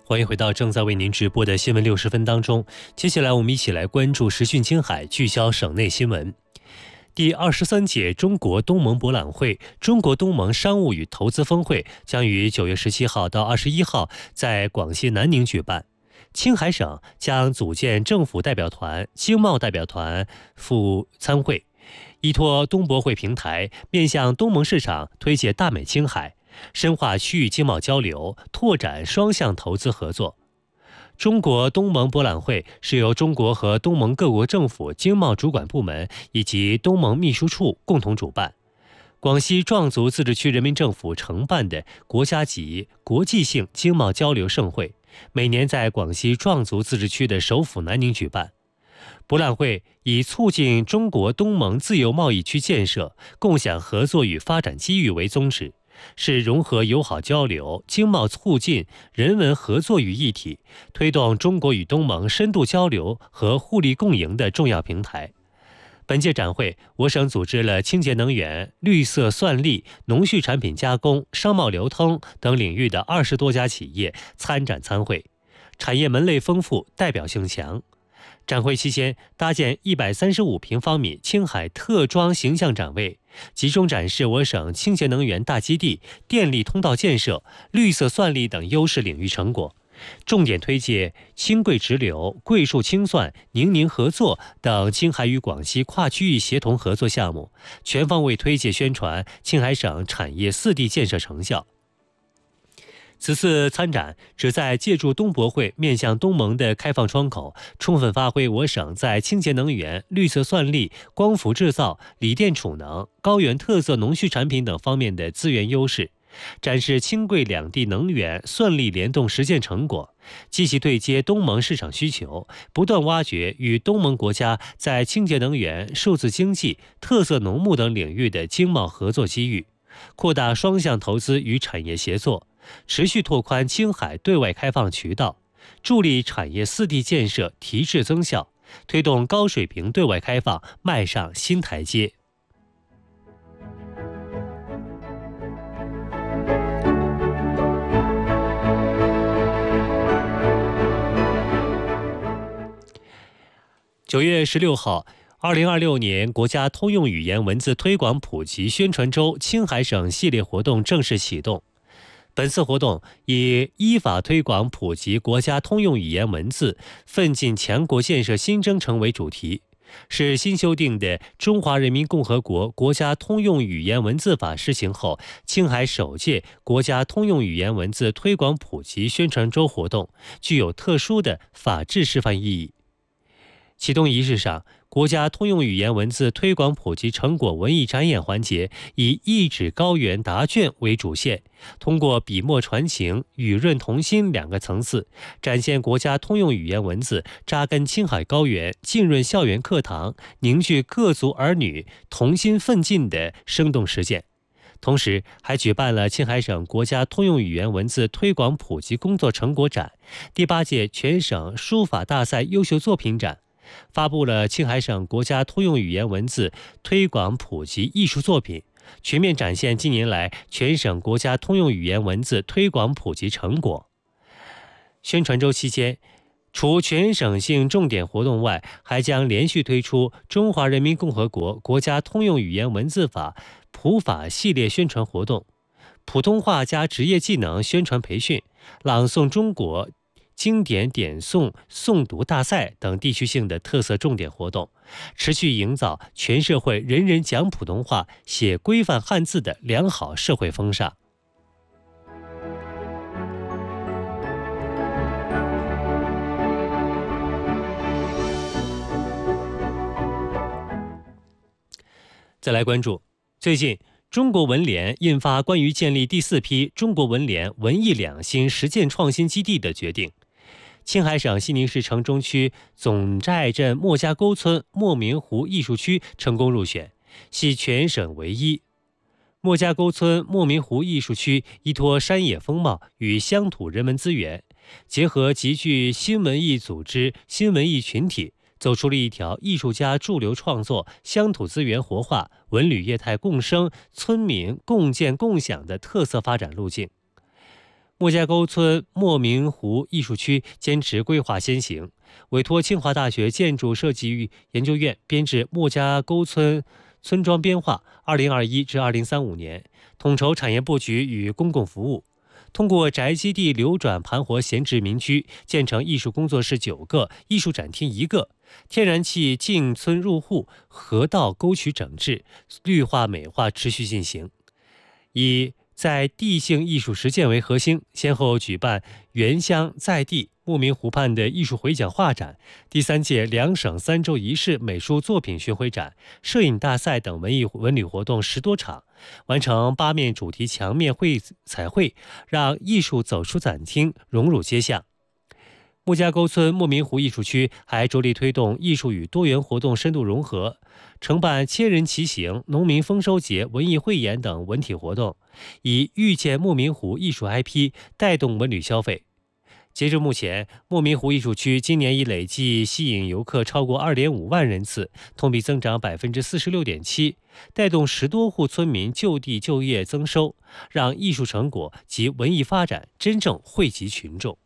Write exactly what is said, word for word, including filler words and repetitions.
欢迎回到正在为您直播的新闻六十分当中。接下来我们一起来关注时讯青海，聚焦省内新闻。第二十三届中国东盟博览会、中国东盟商务与投资峰会将于九月十七号到二十一号在广西南宁举办。青海省将组建政府代表团、经贸代表团赴参会，依托东博会平台，面向东盟市场推介大美青海，深化区域经贸交流，拓展双向投资合作。中国东盟博览会是由中国和东盟各国政府经贸主管部门以及东盟秘书处共同主办，广西壮族自治区人民政府承办的国家级国际性经贸交流盛会，每年在广西壮族自治区的首府南宁举办。博览会以促进中国东盟自由贸易区建设、共享合作与发展机遇为宗旨，是融合友好交流、经贸促进、人文合作于一体，推动中国与东盟深度交流和互利共赢的重要平台。本届展会，我省组织了清洁能源、绿色算力、农畜产品加工、商贸流通等领域的二十多家企业参展参会，产业门类丰富，代表性强。展会期间，搭建一百三十五平方米青海特装形象展位，集中展示我省清洁能源大基地、电力通道建设、绿色算力等优势领域成果，重点推介青桂直流、桂树青蒜、宁宁合作等青海与广西跨区域协同合作项目，全方位推介宣传青海省产业四地建设成效。此次参展旨在借助东博会面向东盟的开放窗口，充分发挥我省在清洁能源、绿色算力、光伏制造、锂电储能、高原特色农畜产品等方面的资源优势，展示青桂两地能源算力联动实践成果，积极对接东盟市场需求，不断挖掘与东盟国家在清洁能源、数字经济、特色农牧等领域的经贸合作机遇，扩大双向投资与产业协作，持续拓宽青海对外开放渠道，助力产业四地建设提质增效，推动高水平对外开放迈上新台阶。九月十六号，二零二六年国家通用语言文字推广普及宣传周青海省系列活动正式启动。本次活动以依法推广普及国家通用语言文字，奋进强国建设新征程为主题，是新修订的《中华人民共和国国家通用语言文字法》施行后，青海首届国家通用语言文字推广普及宣传周活动，具有特殊的法治示范意义。启动仪式上，国家通用语言文字推广普及成果文艺展演环节以一指高原答卷为主线，通过笔墨传情、语润同心两个层次，展现国家通用语言文字扎根青海高原、浸润校园课堂、凝聚各族儿女同心奋进的生动实践。同时还举办了青海省国家通用语言文字推广普及工作成果展、第八届全省书法大赛优秀作品展，发布了青海省国家通用语言文字推广普及艺术作品，全面展现近年来全省国家通用语言文字推广普及成果。宣传周期间，除全省性重点活动外，还将连续推出《中华人民共和国国家通用语言文字法》普法系列宣传活动，普通话加职业技能宣传培训、朗诵中国经典点诵诵读大赛等地区性的特色重点活动，持续营造全社会人人讲普通话、写规范汉字的良好社会风尚。再来关注，最近中国文联印发关于建立第四批中国文联文艺两新实践创新基地的决定。青海省西宁市城中区总寨镇莫家沟村莫明湖艺术区成功入选，系全省唯一。莫家沟村莫明湖艺术区依托山野风貌与乡土人文资源，结合极具新文艺组织、新文艺群体，走出了一条艺术家驻留创作、乡土资源活化、文旅业态共生、村民共建共享的特色发展路径。 莫家沟村莫名湖艺术区坚持规划先行，委托清华大学建筑设计研究院编制莫家沟村村庄编划二零二一至二零三五年，统筹产业布局与公共服务，通过宅基地流转盘活闲置民居，建成艺术工作室九个，艺术展厅一个，天然气进村入户，河道沟渠整治，绿化美化持续进行。以在地性艺术实践为核心，先后举办原乡在地牧民湖畔的艺术回讲画展、第三届两省三州一市美术作品巡回展、摄影大赛等文艺文旅活动十多场，完成八面主题墙面绘彩绘，让艺术走出展厅，融入街巷。莫家沟村莫名湖艺术区还着力推动艺术与多元活动深度融合，承办千人骑行、农民丰收节、文艺汇演等文体活动，以遇见莫名湖艺术 I P 带动文旅消费。截至目前，莫名湖艺术区今年已累计吸引游客超过 二点五万人次，同比增长 百分之四十六点七， 带动十多户村民就地就业增收，让艺术成果及文艺发展真正惠及群众。